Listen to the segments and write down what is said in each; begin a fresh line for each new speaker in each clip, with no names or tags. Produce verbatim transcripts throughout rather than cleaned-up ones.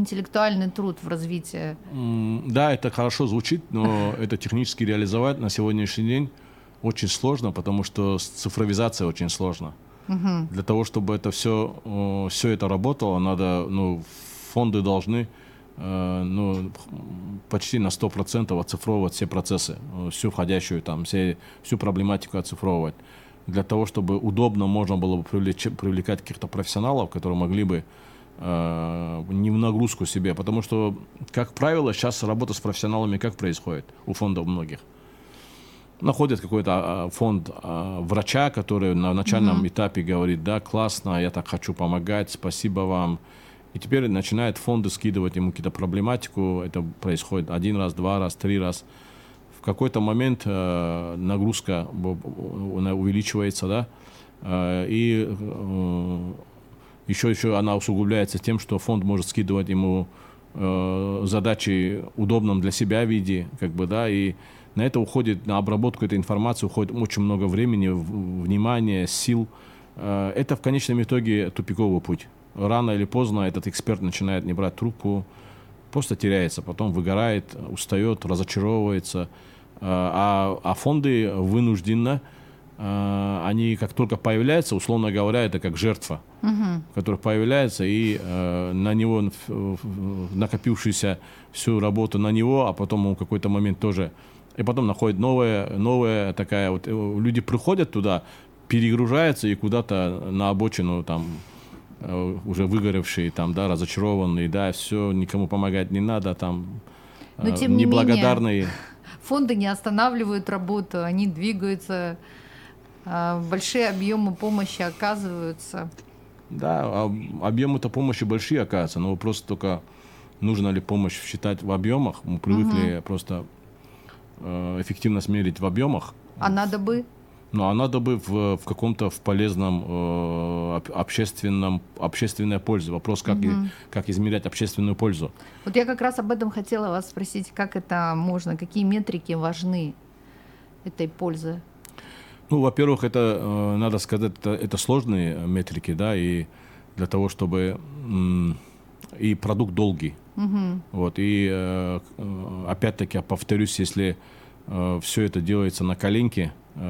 интеллектуальный труд в развитии.
Да, это хорошо звучит, но это технически реализовать на сегодняшний день очень сложно, потому что цифровизация очень сложна.
Угу.
Для того, чтобы это все, все это работало, надо, ну, фонды должны ну, почти на сто процентов оцифровывать все процессы, всю входящую там, все, всю проблематику оцифровывать. Для того, чтобы удобно можно было бы привлечь, привлекать каких-то профессионалов, которые могли бы э, не в нагрузку себе. Потому что, как правило, сейчас работа с профессионалами как происходит у фондов многих? Находят какой-то фонд э, врача, который на начальном mm-hmm. этапе говорит: да, классно, я так хочу помогать, спасибо вам. И теперь начинают фонды скидывать ему какие-то проблематику. Это происходит один раз, два раз, три раз. В какой-то момент э, нагрузка увеличивается, да, э, и э, еще, еще она усугубляется тем, что фонд может скидывать ему э, задачи в удобном для себя виде, как бы, да, и на это уходит, на обработку этой информации уходит очень много времени, внимания, сил. Э, это в конечном итоге тупиковый путь. Рано или поздно этот эксперт начинает не брать трубку, просто теряется, потом выгорает, устает, разочаровывается. А, а фонды вынужденно, они как только появляются, условно говоря, это как жертва, uh-huh. которая появляется, и на него, накопившуюся всю работу на него, а потом он в какой-то момент тоже, и потом находит новая, новая такая, вот люди приходят туда, перегружаются и куда-то на обочину там, уже выгоревшие, там, да, разочарованные, да, все, никому помогать не надо, там,
но, тем
неблагодарные.
Не менее, фонды не останавливают работу, они двигаются, большие объемы помощи оказываются.
Да, объемы-то помощи большие оказываются, но вопрос только, нужно ли помощь считать в объемах. Мы привыкли угу. просто эффективность мерить в объемах.
А надо бы?
Ну, а надо бы в, в каком-то в полезном э, общественном, общественная польза. Вопрос, как, угу. и, как измерять общественную пользу.
Вот я как раз об этом хотела вас спросить, как это можно, какие метрики важны этой пользы?
Ну, во-первых, это, э, надо сказать, это, это сложные метрики, да, и для того, чтобы м, и продукт долгий. Угу. Вот, и э, опять-таки, я повторюсь, если э, все это делается на коленке,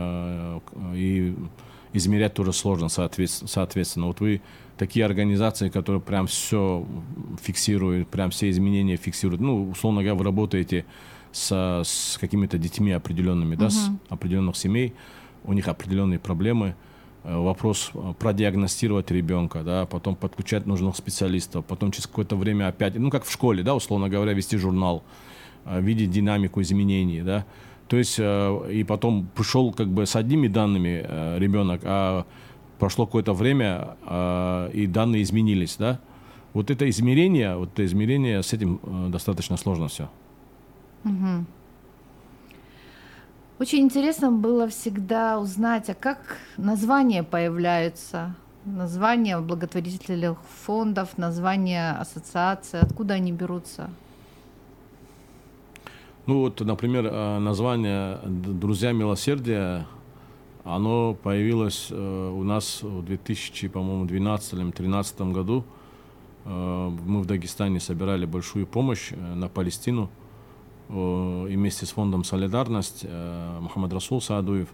и измерять тоже сложно, соответственно. Вот вы такие организации, которые прям все фиксируют, прям все изменения фиксируют. Ну, условно говоря, вы работаете с, с какими-то детьми определенными, uh-huh. да, с определенных семей, у них определенные проблемы. Вопрос продиагностировать ребенка, да, потом подключать нужных специалистов, потом через какое-то время опять, ну, как в школе, да, условно говоря, вести журнал, видеть динамику изменений, да. То есть, э, и потом пришел как бы с одними данными э, ребенок, а прошло какое-то время, э, и данные изменились, да. Вот это измерение, вот это измерение, с этим э, достаточно сложно все.
Угу. Очень интересно было всегда узнать, а как названия появляются, названия благотворительных фондов, названия ассоциаций, откуда они берутся?
Ну вот, например, название «Друзья милосердия», оно появилось у нас в две тысячи двенадцатом или две тысячи тринадцатом году. Мы в Дагестане собирали большую помощь на Палестину. И вместе с фондом «Солидарность» Мухаммад Расул Саадуев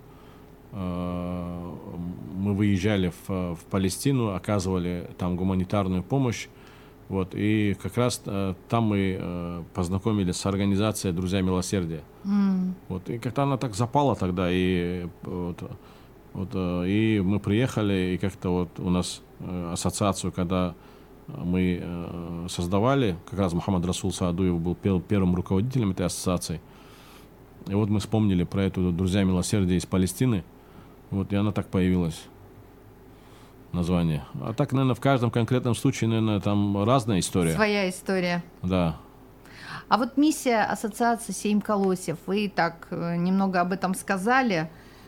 мы выезжали в, в Палестину, оказывали там гуманитарную помощь. Вот, и как раз э, там мы э, познакомились с организацией «Друзья милосердия». Mm. Вот, и как-то она так запала тогда, и, вот, вот, э, и мы приехали, и как-то вот у нас э, ассоциацию, когда мы э, создавали, как раз Мухаммад Расул Саадуев был пер- первым руководителем этой ассоциации. И вот мы вспомнили про эту «Друзья милосердия» из Палестины, вот, и она так появилась. Название. А так, наверное, в каждом конкретном случае, наверное, там разная история.
Своя история.
Да.
А вот миссия ассоциации «Семь колосьев», вы так немного об этом сказали.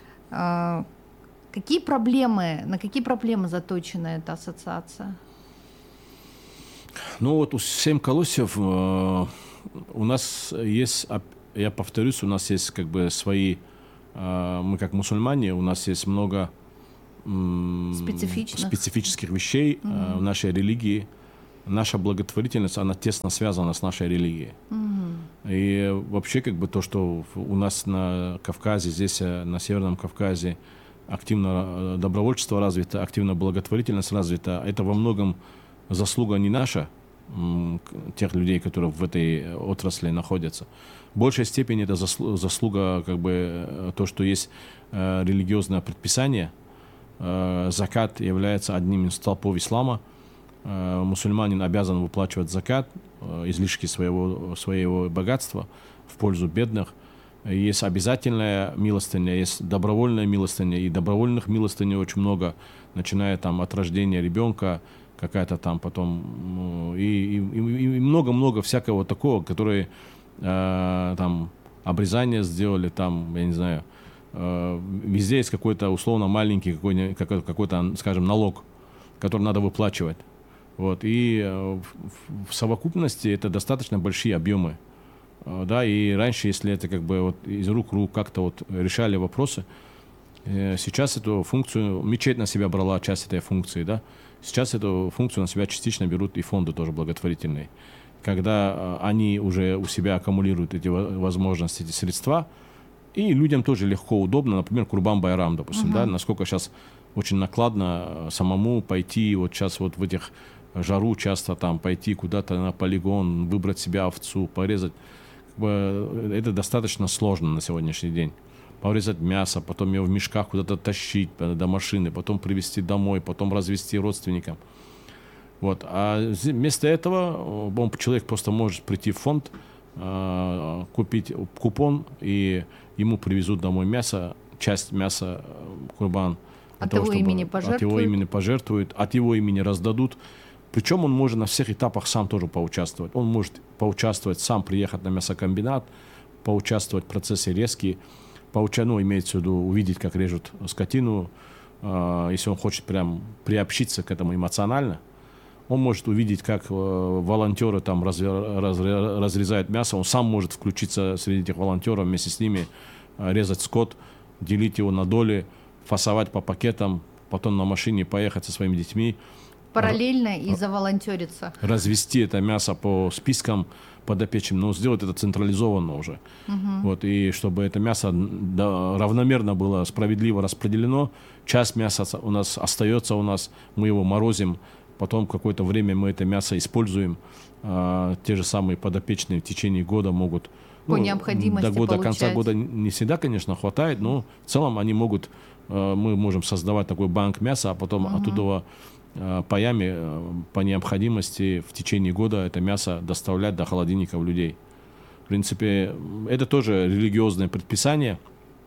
Какие проблемы, на какие проблемы заточена эта ассоциация?
Ну вот у «Семь колосьев» у нас есть, я повторюсь, у нас есть как бы свои, мы как мусульмане, у нас есть много специфических вещей mm-hmm. в нашей религии. наша благотворительность, она тесно связана с нашей религией. Mm-hmm. И вообще как бы то, что у нас на Кавказе, здесь на Северном Кавказе активно добровольчество развито, активно благотворительность развита, это во многом заслуга не наша, тех людей, которые в этой отрасли находятся. В большей степени это заслуга как бы то, что есть религиозное предписание. Закат является одним из столпов ислама. Мусульманин обязан выплачивать закат, излишки своего, своего богатства в пользу бедных. Есть обязательная милостыня, есть добровольная милостыня, и добровольных милостыней очень много, начиная там от рождения ребенка, какая-то там потом, и много-много всякого такого, которые э, там обрезание сделали, там, я не знаю, э, везде есть какой-то условно маленький какой-то, какой-то, скажем, налог, который надо выплачивать. Вот, и э, в, в совокупности это достаточно большие объемы. Э, да, и раньше, если это как бы вот из рук в руку как-то вот решали вопросы, э, сейчас эту функцию, мечеть на себя брала часть этой функции, да, сейчас эту функцию на себя частично берут и фонды тоже благотворительные. Когда э, они уже у себя аккумулируют эти возможности, эти средства, и людям тоже легко, удобно, например, Курбан-Байрам, допустим, uh-huh. да, насколько сейчас очень накладно самому пойти, вот сейчас вот в этих жару часто там пойти куда-то на полигон, выбрать себе овцу, порезать. Как бы, это достаточно сложно на сегодняшний день. Порезать мясо, потом его в мешках куда-то тащить до машины, потом привезти домой, потом развезти родственникам. Вот. А вместо этого он, человек просто может прийти в фонд, э, купить купон, и ему привезут домой мясо, часть мяса курбан.
От того, его имени пожертвуют.
От его имени пожертвуют, от его имени раздадут. Причем он может на всех этапах сам тоже поучаствовать. Он может поучаствовать, сам приехать на мясокомбинат, поучаствовать в процессе резки, поуча, ну, имеется в виду увидеть, как режут скотину. Э, если он хочет прям приобщиться к этому эмоционально, он может увидеть, как э, волонтеры там раз, раз, разрезают мясо. Он сам может включиться среди этих волонтеров, вместе с ними э, резать скот, делить его на доли, фасовать по пакетам, потом на машине поехать со своими детьми.
Параллельно и заволонтериться.
Развести это мясо по спискам подопечным, но сделать это централизованно уже. Угу. Вот, и чтобы это мясо да, равномерно было справедливо распределено. Часть мяса у нас остается у нас, мы его морозим, потом какое-то время мы это мясо используем. А, те же самые подопечные в течение года могут...
По
ну,
необходимости
до года,
получать.
конца года не всегда, конечно, хватает, но в целом они могут... Мы можем создавать такой банк мяса, а потом угу. оттуда... паями по необходимости в течение года это мясо доставлять до холодильников людей. В принципе, это тоже религиозное предписание,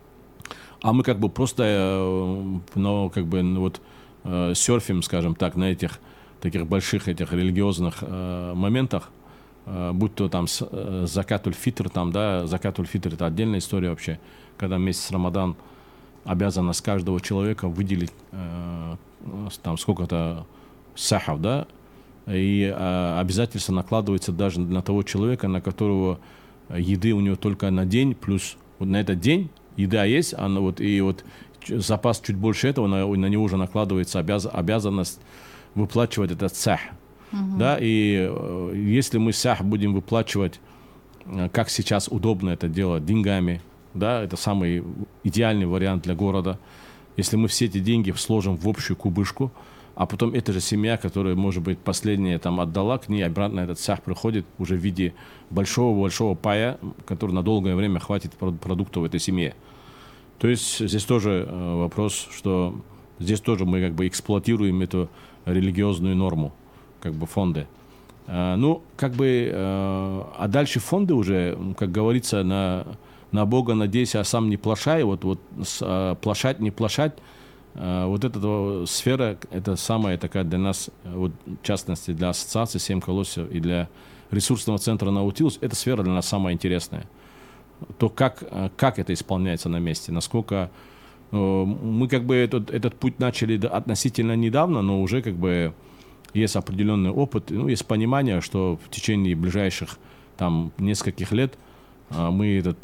а мы как бы просто, ну, как бы, ну, вот, серфим, скажем так, на этих таких больших этих религиозных моментах, будь то там закат-уль-фитр, там, да, закат-уль-фитр — это отдельная история вообще, когда месяц Рамадан обязанность каждого человека выделить э, там сколько-то сахав, да, и э, обязательство накладывается даже на того человека, на которого еды у него только на день, плюс вот на этот день еда есть, а вот, и вот запас чуть больше этого, на, на него уже накладывается обяз, обязанность выплачивать этот сах. Uh-huh. Да, и э, если мы сах будем выплачивать, э, как сейчас удобно это делать, деньгами, да, это самый идеальный вариант для города. Если мы все эти деньги сложим в общую кубышку, а потом эта же семья, которая, может быть, последняя там отдала, к ней обратно этот сах приходит уже в виде большого-большого пая, который на долгое время хватит продуктов этой семье. То есть здесь тоже э, вопрос, что здесь тоже мы как бы эксплуатируем эту религиозную норму, как бы фонды. Э, ну, как бы, э, а дальше фонды уже, как говорится, на... на Бога надейся, а сам не плашай. Вот, вот а, плашать, не плашать. А, вот эта сфера, это самая такая для нас, вот, в частности для ассоциации «Семь колосьев» и для ресурсного центра «Наутилус», эта сфера для нас самая интересная. То, как, как это исполняется на месте, насколько... Мы как бы этот, этот путь начали относительно недавно, но уже как бы есть определенный опыт, ну, есть понимание, что в течение ближайших там нескольких лет мы, этот,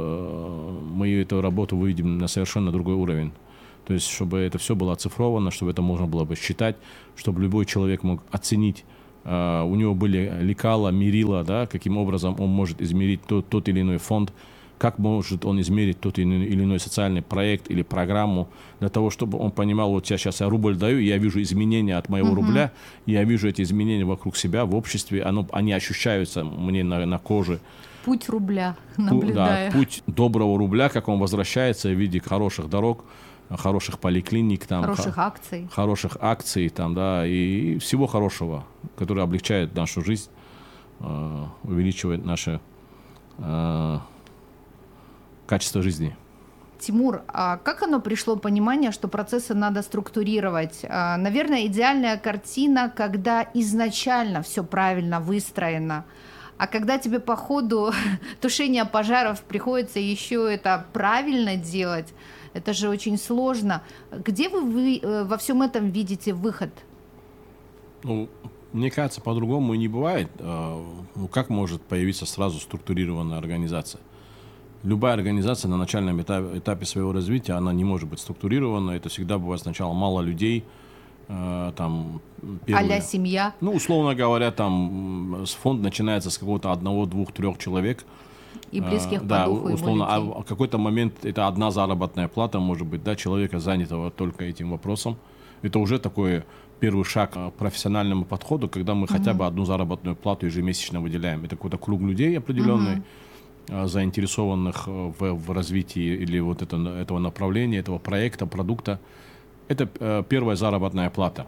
мы эту работу выведем на совершенно другой уровень. То есть, чтобы это все было оцифровано, чтобы это можно было бы считать, чтобы любой человек мог оценить Uh, у него были лекала, мерила, да, каким образом он может измерить тот, тот или иной фонд, как может он измерить тот или, или иной социальный проект или программу, для того, чтобы он понимал, вот я сейчас я рубль даю, я вижу изменения от моего uh-huh. рубля, я вижу эти изменения вокруг себя, в обществе, оно, они ощущаются мне на, на коже.
Путь рубля, наблюдая.
Да, путь доброго рубля, как он возвращается в виде хороших дорог, хороших поликлиник, там,
хороших
х-
акций,
хороших акций, там, да, и всего хорошего, которое облегчает нашу жизнь, э, увеличивает наше э, качество жизни.
Тимур, а как оно пришло понимание, что процессы надо структурировать? А, наверное, идеальная картина, когда изначально все правильно выстроено, а когда тебе по ходу тушения пожаров приходится еще это правильно делать, это же очень сложно. Где вы, вы во всем этом видите выход?
Ну, мне кажется, по-другому и не бывает. Ну, как может появиться сразу структурированная организация? Любая организация на начальном этапе, этапе своего развития, она не может быть структурирована. Это всегда бывает сначала мало людей. Там, первые,
а-ля семья?
Ну, условно говоря, там фонд начинается с какого-то одного, двух, трех человек.
И близких
да,
по духу
условно,
ему людей.
А в какой-то момент это одна заработная плата, может быть, да, человека, занятого только этим вопросом. Это уже такой первый шаг к профессиональному подходу, когда мы uh-huh. хотя бы одну заработную плату ежемесячно выделяем. Это какой-то круг людей определенный, uh-huh. заинтересованных в, в развитии или вот это, этого направления, этого проекта, продукта. Это э, первая заработная плата.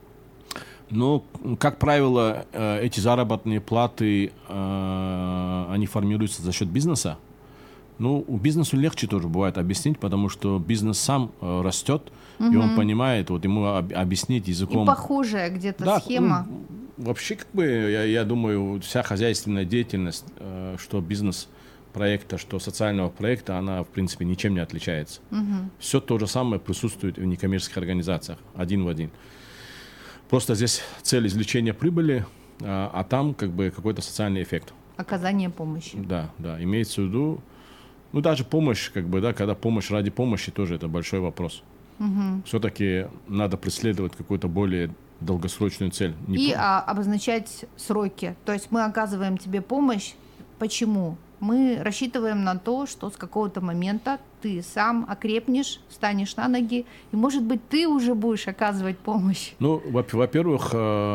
Но, как правило, эти заработные платы, они формируются за счет бизнеса. Ну, у бизнесу легче тоже бывает объяснить, потому что бизнес сам растет, угу. и он понимает, вот ему объяснить языком...
И похожая где-то
да,
схема.
Ну, вообще, как бы, я, я думаю, вся хозяйственная деятельность, что бизнес-проекта, что социального проекта, она, в принципе, ничем не отличается. Угу. Все то же самое присутствует в некоммерческих организациях, один в один. Просто здесь цель извлечения прибыли, а, а там как бы какой-то социальный эффект.
Оказание помощи.
Да, да, имеется в виду, ну даже помощь, как бы, да, когда помощь ради помощи, тоже это большой вопрос. Угу. Все-таки надо преследовать какую-то более долгосрочную цель.
Не И а, обозначать сроки. То есть мы оказываем тебе помощь. Почему? Мы рассчитываем на то, что с какого-то момента ты сам окрепнешь, встанешь на ноги, и, может быть, ты уже будешь оказывать помощь.
Ну, во-первых,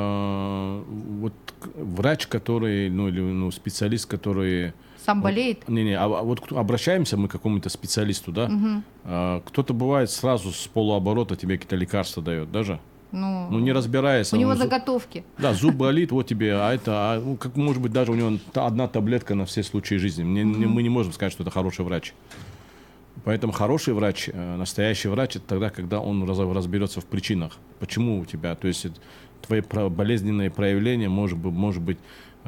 вот врач, который, ну, или ну, специалист, который...
Сам болеет?
Не-не, а вот обращаемся мы к какому-то специалисту, да? Угу. Кто-то бывает сразу с полуоборота тебе какие-то лекарства дает, даже.
Ну,
ну, не разбираясь.
У него
зуб...
заготовки.
Да, зуб болит, вот тебе, а это, а, ну, как может быть, даже у него одна таблетка на все случаи жизни. Мне, mm-hmm. Мы не можем сказать, что это хороший врач. Поэтому хороший врач, настоящий врач, это тогда, когда он разберется в причинах. Почему у тебя, то есть твои болезненные проявления, может быть, может быть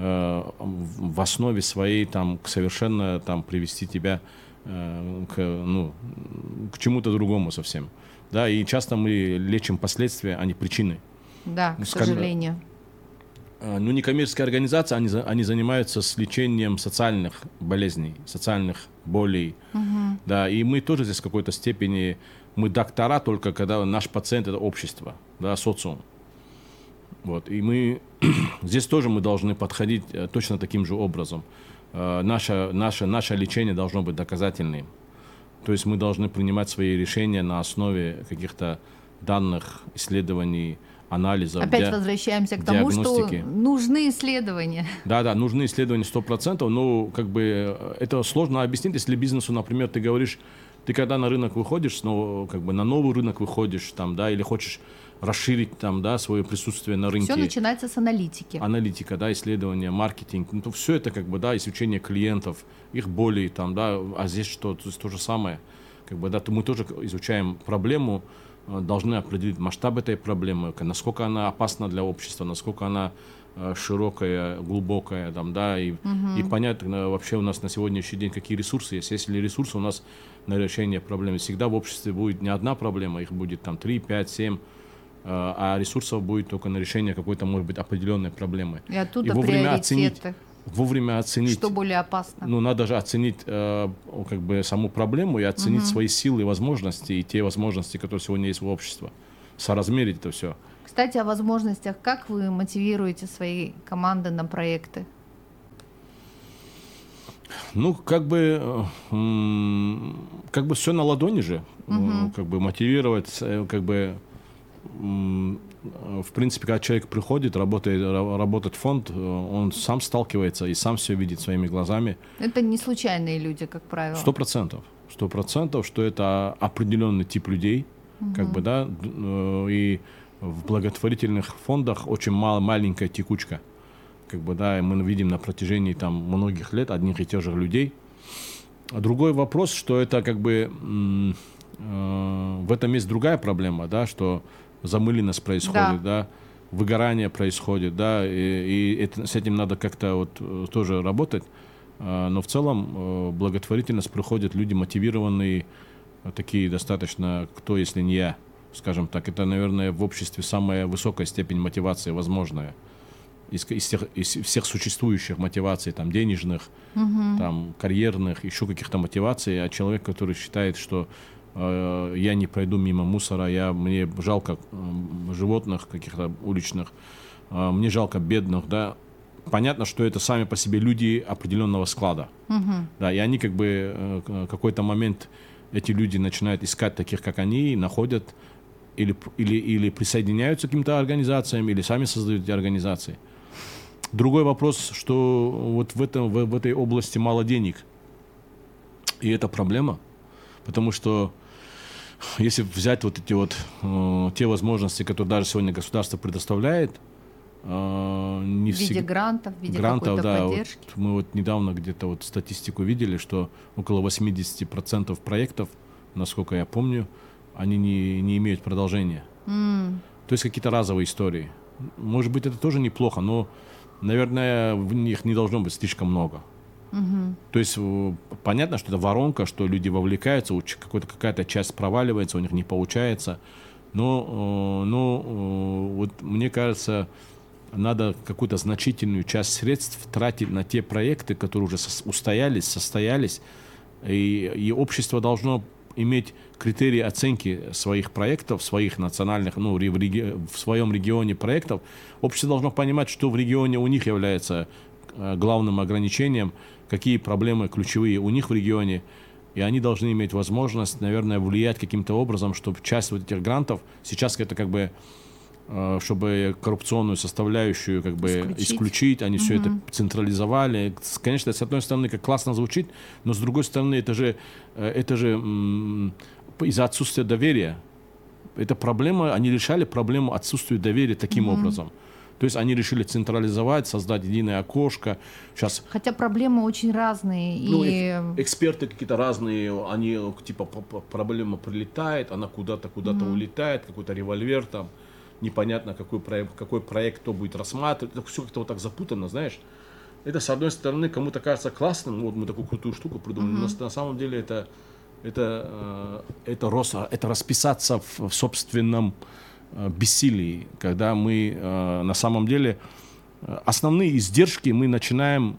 в основе своей там, совершенно там, привести тебя к, ну, к чему-то другому совсем. Да, и часто мы лечим последствия, а не причины.
Да, к сожалению.
Ну, некоммерческие организации, они, они занимаются с лечением социальных болезней, социальных болей. Угу. Да, и мы тоже здесь в какой-то степени, мы доктора только, когда наш пациент – это общество, да, социум. Вот, и мы здесь тоже мы должны подходить точно таким же образом. Наше, наше, наше лечение должно быть доказательным. То есть мы должны принимать свои решения на основе каких-то данных, исследований, анализов.
Опять ди- возвращаемся к тому, что нужны исследования.
Да, да, нужны исследования сто процентов. Но как бы это сложно объяснить, если бизнесу, например, ты говоришь, ты когда на рынок выходишь, снова, как бы на новый рынок выходишь, там, да, или хочешь расширить там, да, свое присутствие на рынке.
Все начинается с аналитики.
Аналитика, да, исследования, маркетинг. Ну, то все это как бы, да, изучение клиентов, их болей, там, да, а здесь что, то, то же самое. Как бы, да, то мы тоже изучаем проблему, должны определить масштаб этой проблемы, насколько она опасна для общества, насколько она широкая, глубокая, там, да, и, угу. и понять вообще у нас на сегодняшний день какие ресурсы есть. Если ресурсы у нас на решение проблемы, всегда в обществе будет не одна проблема, их будет там три, пять, семь, а ресурсов будет только на решение какой-то, может быть, определенной проблемы.
И оттуда
и вовремя
приоритеты.
Оценить, вовремя оценить.
Что более опасно?
Ну, надо же оценить э, как бы саму проблему и оценить угу. свои силы и возможности, и те возможности, которые сегодня есть в обществе. Соразмерить это все.
Кстати, о возможностях. Как вы мотивируете свои команды на проекты?
Ну, как бы, как бы все на ладони же. Угу. Как бы мотивировать, как бы, в принципе, когда человек приходит, работает, работает фонд, он сам сталкивается и сам все видит своими глазами.
Это не случайные люди, как правило.
Сто процентов. Сто процентов, что это определенный тип людей, угу. как бы, да, и в благотворительных фондах очень мало, маленькая текучка. Как бы, да, мы видим на протяжении там многих лет одних и тех же людей. А другой вопрос, что это как бы э, в этом есть другая проблема, да, что замыленность происходит, да, да выгорание происходит, да, и, и это, с этим надо как-то вот тоже работать. А, но в целом э, благотворительность приходят люди мотивированные, такие достаточно, кто, если не я, скажем так, это, наверное, в обществе самая высокая степень мотивации возможная. Из, из, всех, из всех существующих мотиваций, там, денежных, uh-huh. там, карьерных, еще каких-то мотиваций, а человек, который считает, что э, я не пройду мимо мусора, я, мне жалко э, животных каких-то уличных, э, мне жалко бедных, да, понятно, что это сами по себе люди определенного склада, uh-huh. да, и они как бы э, какой-то момент, эти люди начинают искать таких, как они, и находят или, или, или присоединяются к каким-то организациям, или сами создают эти организации. Другой вопрос, что вот в, этом, в, в этой области мало денег. И это проблема, потому что если взять вот эти вот э, те возможности, которые даже сегодня государство предоставляет, э, не
в виде всег... грантов, в виде
грантов,
какой-то
да,
поддержки.
Вот мы вот недавно где-то вот статистику видели, что около восемьдесят процентов проектов, насколько я помню, они не, не имеют продолжения. Mm. То есть какие-то разовые истории. Может быть, это тоже неплохо, но, наверное, в них не должно быть слишком много. Mm-hmm. То есть понятно, что это воронка, что люди вовлекаются, какая-то часть проваливается, у них не получается. Но, но вот, мне кажется, надо какую-то значительную часть средств тратить на те проекты, которые уже устоялись, состоялись. И, и общество должно иметь критерии оценки своих проектов, своих национальных, ну, в, реги... в своем регионе проектов. Общество должно понимать, что в регионе у них является главным ограничением, какие проблемы ключевые у них в регионе, и они должны иметь возможность, наверное, влиять каким-то образом, чтобы часть вот этих грантов, сейчас это как бы, чтобы коррупционную составляющую как бы исключить, исключить они угу. все это централизовали. Конечно, с одной стороны, как классно звучит, но с другой стороны, это же, это же м- из-за отсутствия доверия. Это проблема, они решали проблему отсутствия доверия таким угу. образом. То есть они решили централизовать, создать единое окошко. Сейчас...
Хотя проблемы очень разные.
Ну,
и...
Эксперты какие-то разные, они типа проблема прилетает, она куда-то куда-то mm-hmm. улетает, какой-то револьвер там, непонятно какой проект, какой проект кто будет рассматривать. Это все как-то вот так запутанно, знаешь. Это с одной стороны кому-то кажется классным, вот мы такую крутую штуку придумали, mm-hmm. но на самом деле это это это, это, это расписаться в, в собственном бессилии, когда мы э, на самом деле э, основные издержки мы начинаем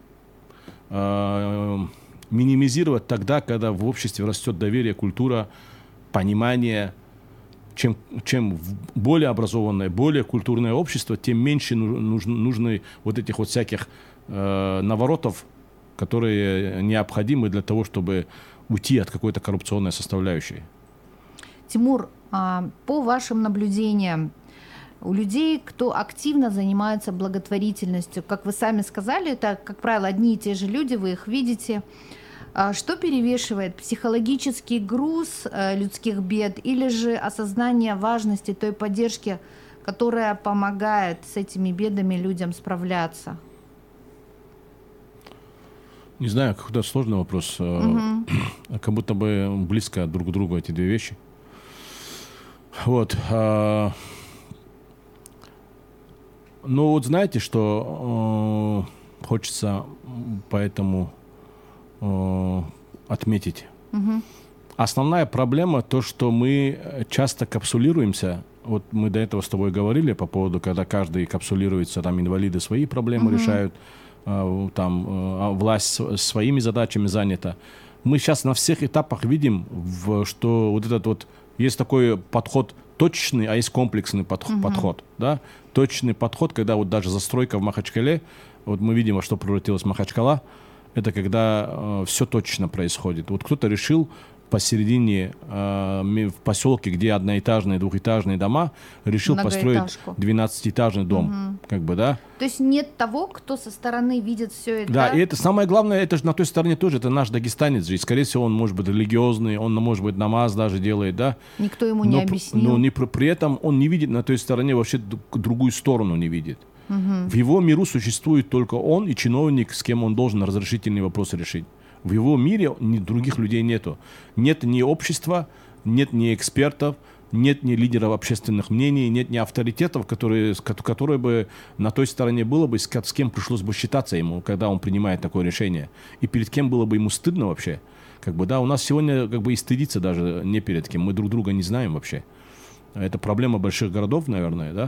э, минимизировать тогда, когда в обществе растет доверие, культура, понимание. Чем, чем более образованное, более культурное общество, тем меньше нужны, нужны вот этих вот всяких э, наворотов, которые необходимы для того, чтобы уйти от какой-то коррупционной составляющей.
Тимур, по вашим наблюдениям, у людей, кто активно занимается благотворительностью, как вы сами сказали, это, как правило, одни и те же люди, вы их видите. Что перевешивает, психологический груз людских бед или же осознание важности той поддержки, которая помогает с этими бедами людям справляться?
Не знаю, какой-то сложный вопрос. Угу. Как будто бы близко друг к другу эти две вещи. Вот. А, ну вот знаете, что э, хочется поэтому э, отметить. Угу. Основная проблема то, что мы часто капсулируемся. Вот мы до этого с тобой говорили по поводу, когда каждый капсулируется, там инвалиды свои проблемы угу. решают, э, там э, власть своими задачами занята. Мы сейчас на всех этапах видим, в, что вот этот вот есть такой подход точный, а есть комплексный подход. Uh-huh. подход да? Точный подход, когда вот даже застройка в Махачкале, вот мы видим, во что превратилась Махачкала, это когда э, все точно происходит. Вот кто-то решил посередине, э, в поселке, где одноэтажные, двухэтажные дома, решил построить двенадцатиэтажный дом. Угу. Как бы, да?
То есть нет того, кто со стороны видит все это?
Да, и это самое главное, это же на той стороне тоже, это наш дагестанец же. И, скорее всего, он может быть религиозный, он может быть намаз даже делает, да?
Никто ему не
но,
объяснил.
Но не, при этом он не видит на той стороне, вообще другую сторону не видит. Угу. В его миру существует только он и чиновник, с кем он должен разрешительные вопросы решить. В его мире ни других людей нету. Нет ни общества, нет ни экспертов, нет ни лидеров общественных мнений, нет ни авторитетов, которые, которые бы на той стороне было бы, с кем пришлось бы считаться ему, когда он принимает такое решение. И перед кем было бы ему стыдно вообще. Как бы, да, у нас сегодня как бы и стыдиться даже не перед кем. Мы друг друга не знаем вообще. Это проблема больших городов, наверное, да.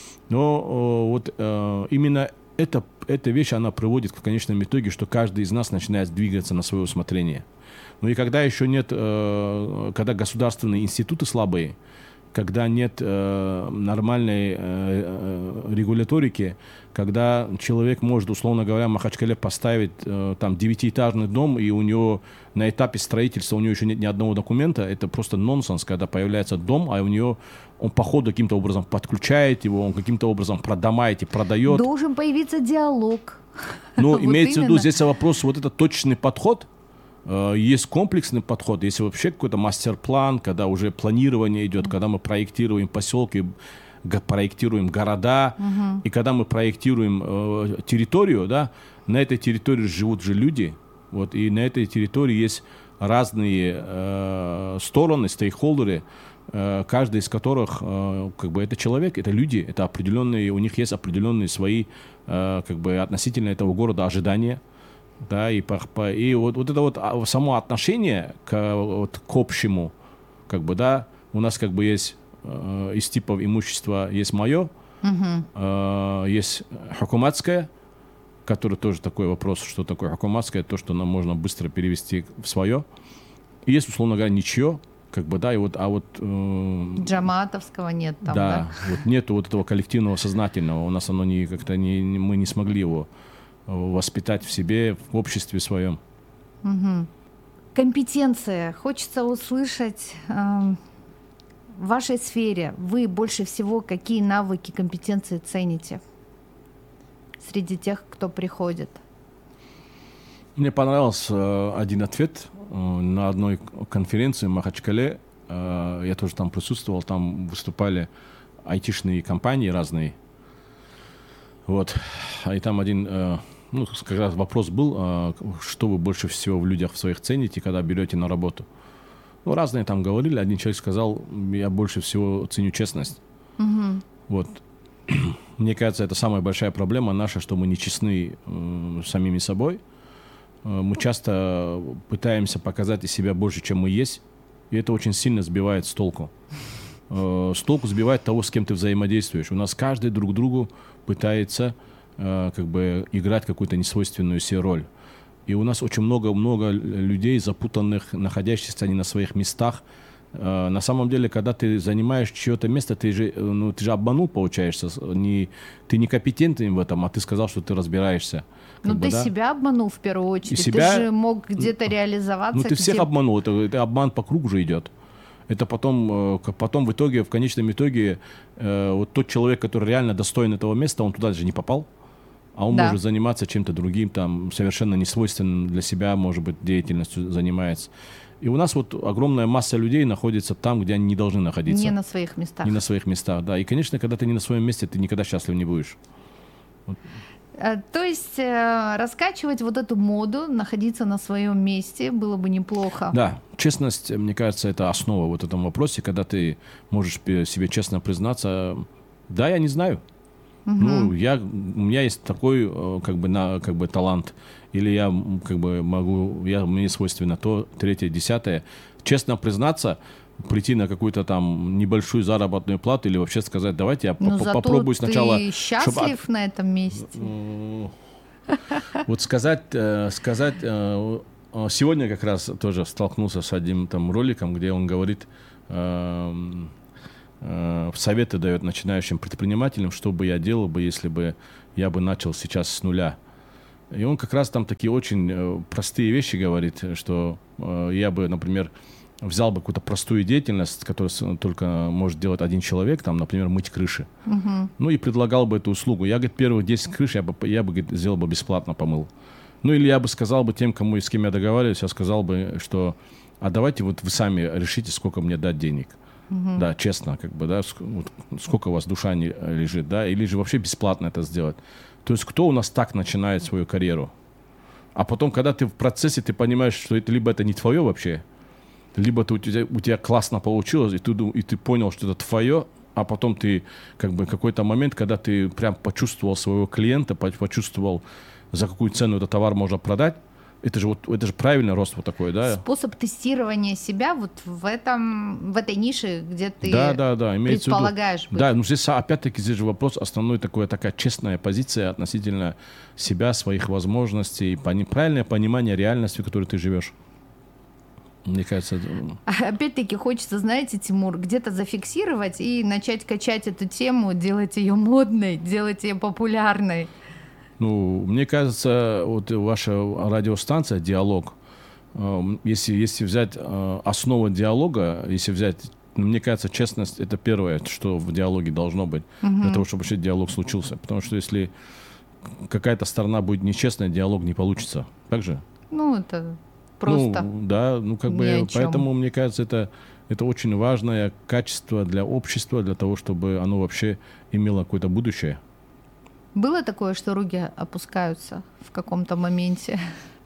Но вот э, именно эта, эта вещь, она приводит в конечном итоге, что каждый из нас начинает двигаться на свое усмотрение. Ну и когда еще нет, э, когда государственные институты слабые, когда нет э, нормальной э, регуляторики, когда человек может, условно говоря, в Махачкале поставить э, там девятиэтажный дом, и у него на этапе строительства у него еще нет ни одного документа, это просто нонсенс, когда появляется дом, а у него он по ходу каким-то образом подключает его, он каким-то образом про дома эти продает.
Должен появиться диалог.
Ну, вот имеется в виду, здесь вопрос, вот этот точный подход, э, есть комплексный подход, есть вообще какой-то мастер-план, когда уже планирование идет, когда мы проектируем поселки, проектируем города, угу. и когда мы проектируем э, территорию, да, на этой территории живут же люди, вот, и на этой территории есть разные э, стороны, стейкхолдеры, э, каждый из которых, э, как бы, это человек, это люди, это определенные, у них есть определенные свои, э, как бы, относительно этого города ожидания, да, и, по, по, и вот, вот это вот само отношение к, вот, к общему, как бы, да, у нас, как бы, есть из типов имущества есть мое, uh-huh. э, есть хукуматское, который тоже такой вопрос, что такое хукуматское, то, что нам можно быстро перевести в свое. И есть, условно говоря, ничье, как бы, да, и вот, а вот... Э,
Джаматовского нет там,
да?
Да,
вот нету вот этого коллективного сознательного, у нас оно не, как-то не, мы не смогли его воспитать в себе, в обществе своем.
Uh-huh. Компетенция. Хочется услышать... Э- В вашей сфере вы больше всего какие навыки, компетенции цените среди тех, кто приходит?
Мне понравился э, один ответ э, на одной конференции в Махачкале. Э, я тоже там присутствовал, там выступали айтишные компании разные. Вот. И там один, э, ну, как раз вопрос был, э, что вы больше всего в людях в своих цените, когда берете на работу. Ну, разные там говорили. Один человек сказал, я больше всего ценю честность. Uh-huh. Вот. Мне кажется, это самая большая проблема наша, что мы не честны э, самими собой. Э, мы часто пытаемся показать из себя больше, чем мы есть. И это очень сильно сбивает с толку. Э, с толку сбивает того, с кем ты взаимодействуешь. У нас каждый друг другу пытается э, как бы играть какую-то несвойственную себе роль. И у нас очень много-много людей, запутанных, находящихся не на своих местах. Э, на самом деле, когда ты занимаешь чье-то место, ты же, ну, ты же обманул, получаешься. Не, ты не компетентный в этом, а ты сказал, что ты разбираешься.
Ну, ты да? себя обманул в первую очередь.
Себя...
Ты же мог где-то реализоваться.
Ну, ты
где...
всех обманул. Это, это обман по кругу же идет. Это потом, потом в итоге, в конечном итоге, э, вот тот человек, который реально достоин этого места, он туда же не попал. А он да. может заниматься чем-то другим, там, совершенно несвойственным для себя, может быть, деятельностью занимается. И у нас вот огромная масса людей находится там, где они не должны находиться.
Не на своих местах.
Не на своих местах, да. И, конечно, когда ты не на своем месте, ты никогда счастлив не будешь. Вот.
То есть раскачивать вот эту моду, находиться на своем месте было бы неплохо.
Да, честность, мне кажется, это основа вот в этом вопросе, когда ты можешь себе честно признаться, да, я не знаю. Uh-huh. Ну, я, у меня есть такой, как бы, на, как бы, талант, или я, как бы, могу, я, мне свойственно то, третье, десятое. Честно признаться, прийти на какую-то там небольшую заработную плату или вообще сказать, давайте я
Но
по- попробую сначала...
ты счастлив чтобы... на этом месте?
Вот сказать, сказать, сегодня как раз тоже столкнулся с одним там роликом, где он говорит, э, советы дает начинающим предпринимателям, что бы я делал бы, если бы я бы начал сейчас с нуля. И он как раз там такие очень э, простые вещи говорит, что э, я бы, например, взял бы какую-то простую деятельность, которую только может делать один человек, там, например, мыть крыши. Uh-huh. Ну и предлагал бы эту услугу. Я, говорит, первых десять крыш я бы, я бы говорит, сделал бы бесплатно, помыл. Ну или я бы сказал бы тем, кому, с кем я договариваюсь, я сказал бы, что а давайте вот вы сами решите, сколько мне дать денег. Uh-huh. Да, честно, как бы, да, сколько у вас душа не лежит, да, или же вообще бесплатно это сделать. То есть кто у нас так начинает свою карьеру? А потом, когда ты в процессе, ты понимаешь, что это либо это не твое вообще, либо это у тебя, у тебя классно получилось, и ты, и ты понял, что это твое, а потом ты как бы какой-то момент, когда ты прям почувствовал своего клиента, почувствовал, за какую цену этот товар можно продать, это же, вот, это же правильный рост вот такой, да?
Способ тестирования себя вот в, этом, в этой нише, где ты
да, да, да,
предполагаешь быть.
Да, но здесь опять-таки здесь же вопрос основной, такой, такая честная позиция относительно себя, своих возможностей, пони, правильное понимание реальности, в которой ты живешь. Мне кажется...
Опять-таки хочется, знаете, Тимур, где-то зафиксировать и начать качать эту тему, делать ее модной, делать ее популярной.
Ну, мне кажется, вот ваша радиостанция «Диалог», если, если взять основу диалога, если взять, мне кажется, честность — это первое, что в диалоге должно быть, угу. для того, чтобы вообще диалог случился. Потому что если какая-то сторона будет нечестная, диалог не получится. Так же?
Ну, это... Просто
ну, да, ну как бы, поэтому, мне кажется, это, это очень важное качество для общества, для того, чтобы оно вообще имело какое-то будущее.
Было такое, что руки опускаются в каком-то моменте?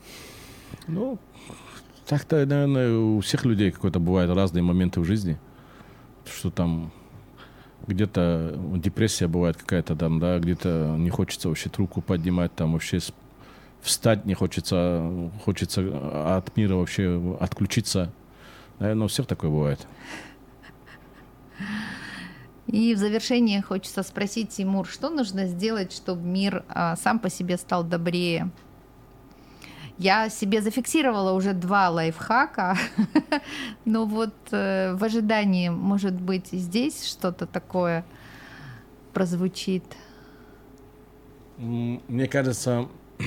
Ну, так-то, наверное, у всех людей какой-то бывают разные моменты в жизни, что там где-то депрессия бывает какая-то там, да, где-то не хочется вообще руку поднимать, там вообще встать не хочется, хочется от мира вообще отключиться. Наверное, у всех такое бывает.
И в завершение хочется спросить, Тимур, что нужно сделать, чтобы мир а, сам по себе стал добрее? Я себе зафиксировала уже два лайфхака, но вот э, в ожидании, может быть, здесь что-то такое прозвучит.
Мне кажется,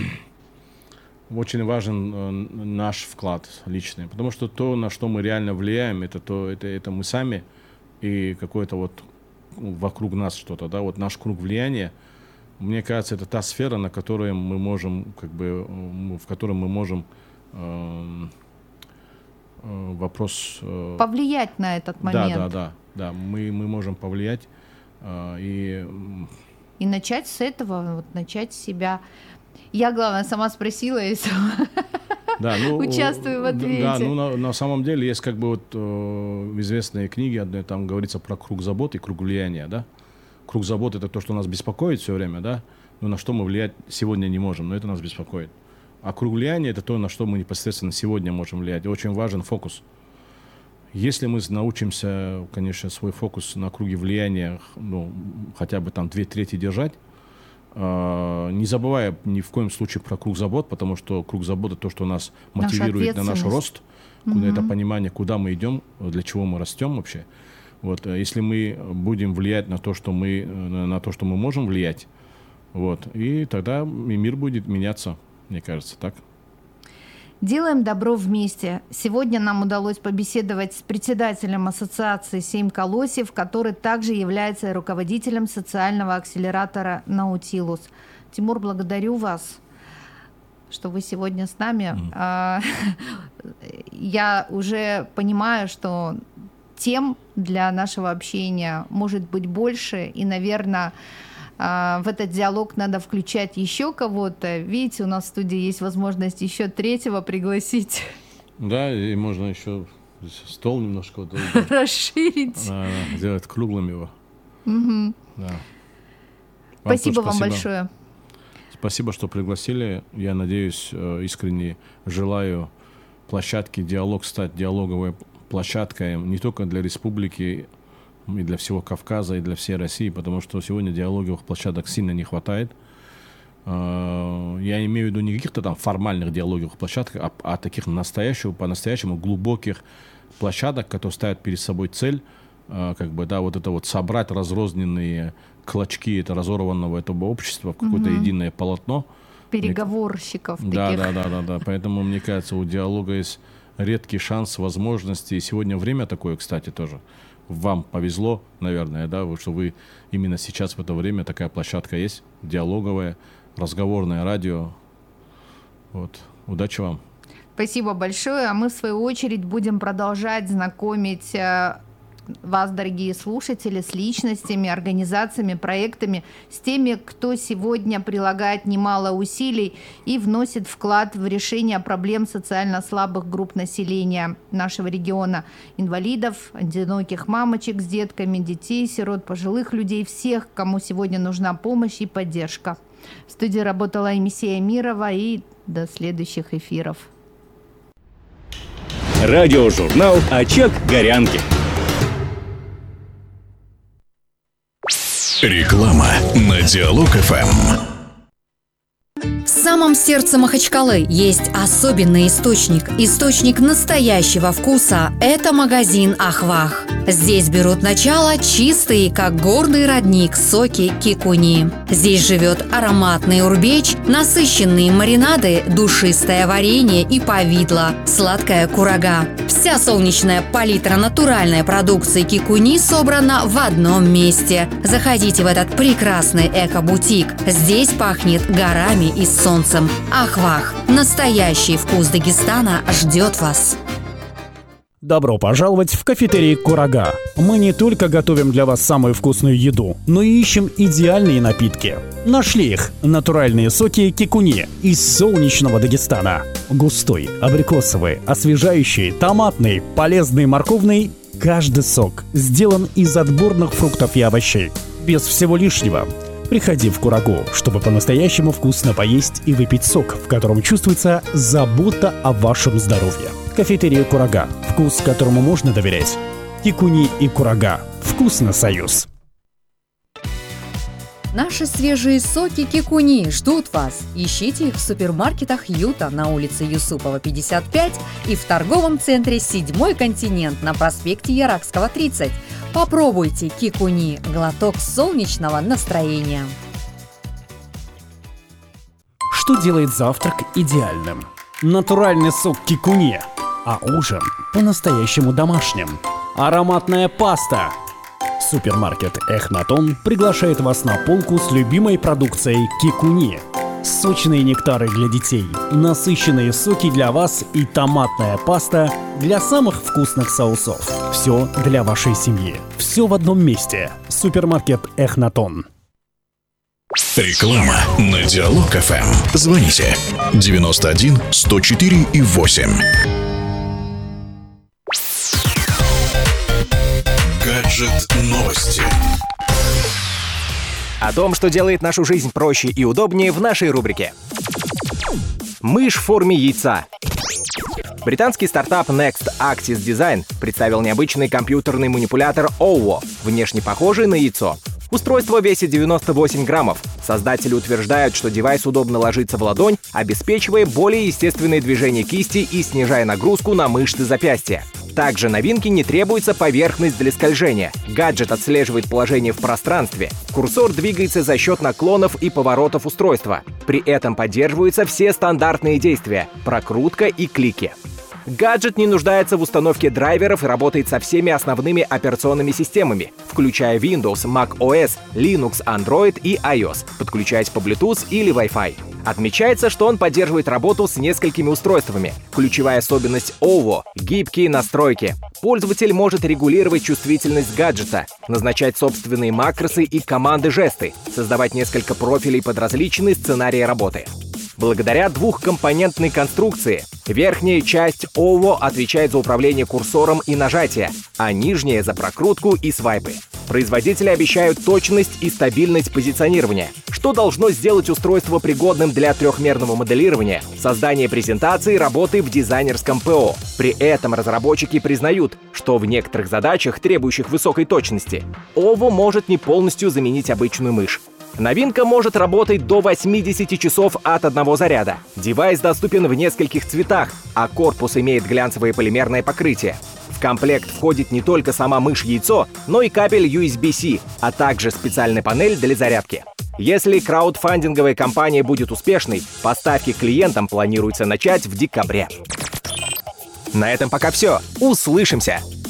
очень важен э, наш вклад личный, потому что то, на что мы реально влияем, это то, это, это мы сами и какое-то вот вокруг нас что-то, да, вот наш круг влияния. Мне кажется, это та сфера, на которой мы можем, как бы, в которой мы можем э, э, вопрос э,
повлиять на этот момент.
Да, да, да, да, мы мы можем повлиять э, и
и начать с этого, вот начать с себя. Я, главное, сама спросила и сама
да, ну,
участвую в ответе.
Да, ну на, на самом деле есть как бы вот э, в известной книге одной там говорится про круг забот и круг влияния, да. Круг забот — это то, что нас беспокоит все время, да, но на что мы влиять сегодня не можем, но это нас беспокоит. А круг влияния — это то, на что мы непосредственно сегодня можем влиять. И очень важен фокус. Если мы научимся, конечно, свой фокус на круге влияния, ну, хотя бы там две трети держать, э, не забывая ни в коем случае про круг забот, потому что круг забот — это то, что нас мотивирует на наш рост, mm-hmm. это понимание, куда мы идем, для чего мы растем вообще. Вот, если мы будем влиять на то, что мы, на то, что мы можем влиять, вот, и тогда и мир будет меняться, мне кажется, так.
Делаем добро вместе. Сегодня нам удалось побеседовать с председателем ассоциации «Семь колосьев», который также является руководителем социального акселератора «Наутилус». Тимур, благодарю вас, что вы сегодня с нами. Mm. Я уже понимаю, что тем для нашего общения может быть больше, и, наверное, в этот диалог надо включать еще кого-то. Видите, у нас в студии есть возможность еще третьего пригласить.
Да, и можно еще стол немножко вот,
расширить,
сделать круглым его.
Угу.
Да.
Вам спасибо вам спасибо. большое.
Спасибо, что пригласили. Я надеюсь, искренне желаю площадке «Диалог» стать диалоговой площадкой не только для республики, и для всего Кавказа, и для всей России, потому что сегодня диалоговых площадок сильно не хватает. Я имею в виду не каких-то там формальных диалоговых площадок, а, а таких настоящих, по-настоящему глубоких площадок, которые ставят перед собой цель как бы, да, вот это вот собрать разрозненные клочки это разорванного этого общества в какое-то угу. единое полотно.
Переговорщиков
мне...
таких.
Да, да, да, да, да. Поэтому, мне кажется, у диалога есть редкий шанс, возможности. И сегодня время такое, кстати, тоже. Вам повезло, наверное, да, что вы именно сейчас в это время такая площадка есть, диалоговая, разговорное радио. Вот. Удачи вам.
Спасибо большое. А мы, в свою очередь, будем продолжать знакомить вас, дорогие слушатели, с личностями, организациями, проектами, с теми, кто сегодня прилагает немало усилий и вносит вклад в решение проблем социально слабых групп населения нашего региона: инвалидов, одиноких мамочек с детками, детей, сирот, пожилых людей, всех, кому сегодня нужна помощь и поддержка. В студии работала Эмисия Мирова, и до следующих эфиров.
Радиожурнал «Очаг Горянки». Реклама на Диалог-ФМ.
В самом сердце Махачкалы есть особенный источник, источник настоящего вкуса. Это магазин «Ахвах». Здесь берут начало чистые, как горный родник, соки кикуни. Здесь живет ароматный урбеч, насыщенные маринады, душистое варенье и повидло, сладкая курага. Вся солнечная палитра натуральной продукции кикуни собрана в одном месте. Заходите в этот прекрасный эко-бутик. Здесь пахнет горами и солнцем. Ахвах. Настоящий вкус Дагестана ждет вас.
Добро пожаловать в кафетерий «Курага». Мы не только готовим для вас самую вкусную еду, но и ищем идеальные напитки. Нашли их – натуральные соки кикуни из солнечного Дагестана. Густой, абрикосовый, освежающий, томатный, полезный, морковный – каждый сок сделан из отборных фруктов и овощей. Без всего лишнего. Приходи в Курагу, чтобы по-настоящему вкусно поесть и выпить сок, в котором чувствуется забота о вашем здоровье. Кафетерия «Курага». Вкус, которому можно доверять. Кикуни и Курага. Вкусно союз.
Наши свежие соки кикуни ждут вас. Ищите их в супермаркетах Юта на улице Юсупова, пятьдесят пять и в торговом центре «Седьмой континент» на проспекте Яракского, тридцать. Попробуйте кикуни – глоток солнечного настроения.
Что делает завтрак идеальным? Натуральный сок кикуни, а ужин по-настоящему домашним. Ароматная паста. Супермаркет «Эхнатон» приглашает вас на полку с любимой продукцией кикуни. Сочные нектары для детей, насыщенные соки для вас и томатная паста для самых вкусных соусов. Все для вашей семьи. Все в одном месте. Супермаркет «Эхнатон».
Реклама на Диалог-ФМ. Звоните девяносто один сто четыре и восемь. Гаджет новости.
О том, что делает нашу жизнь проще и удобнее, в нашей рубрике. Мышь в форме яйца. Британский стартап Next Axis Design представил необычный компьютерный манипулятор оуо, внешне похожий на яйцо. Устройство весит девяносто восемь граммов. Создатели утверждают, что девайс удобно ложится в ладонь, обеспечивая более естественные движения кисти и снижая нагрузку на мышцы запястья. Также новинке не требуется поверхность для скольжения. Гаджет отслеживает положение в пространстве. Курсор двигается за счет наклонов и поворотов устройства. При этом поддерживаются все стандартные действия – прокрутка и клики. Гаджет не нуждается в установке драйверов и работает со всеми основными операционными системами, включая Windows, macOS, Linux, Android и iOS, подключаясь по Bluetooth или Wi-Fi. Отмечается, что он поддерживает работу с несколькими устройствами. Ключевая особенность оуо — гибкие настройки. Пользователь может регулировать чувствительность гаджета, назначать собственные макросы и команды-жесты, создавать несколько профилей под различные сценарии работы. Благодаря двухкомпонентной конструкции верхняя часть оуо отвечает за управление курсором и нажатие, а нижняя — за прокрутку и свайпы. Производители обещают точность и стабильность позиционирования, что должно сделать устройство пригодным для трехмерного моделирования, создания презентации и работы в дизайнерском ПО. При этом разработчики признают, что в некоторых задачах, требующих высокой точности, оуо может не полностью заменить обычную мышь. Новинка может работать до восемьдесят часов от одного заряда. Девайс доступен в нескольких цветах, а корпус имеет глянцевое полимерное покрытие. В комплект входит не только сама мышь-яйцо, но и кабель ю эс би-C, а также специальная панель для зарядки. Если краудфандинговая кампания будет успешной, поставки клиентам планируется начать в декабре. На этом пока все. Услышимся!